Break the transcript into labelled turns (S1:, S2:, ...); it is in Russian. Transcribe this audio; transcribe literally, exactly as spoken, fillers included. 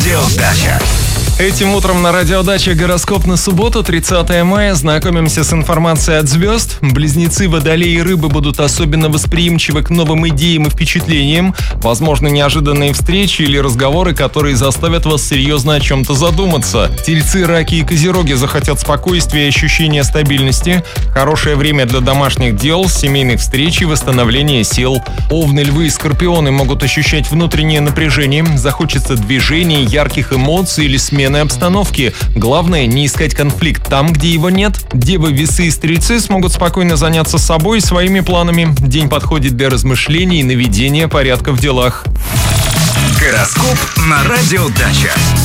S1: Радио Дача.
S2: Этим утром на Радио Дача гороскоп на субботу, тридцатое мая. Знакомимся с информацией от звезд. Близнецы Водолей и Рыбы будут особенно восприимчивы к новым идеям и впечатлениям. Возможно, неожиданные встречи или разговоры, которые заставят вас серьезно о чем-то задуматься. Тельцы, Раки и Козероги захотят спокойствия и ощущения стабильности. Хорошее время для домашних дел, семейных встреч и восстановления сил. Овны, Львы и Скорпионы могут ощущать внутреннее напряжение. Захочется движений, ярких эмоций или смены обстановки. Главное, не искать конфликт там, где его нет. Девы, Весы и Стрельцы смогут спокойно заняться собой и своими планами. День подходит для размышлений и наведения порядка в делах.
S1: Гороскоп на Радио Дача.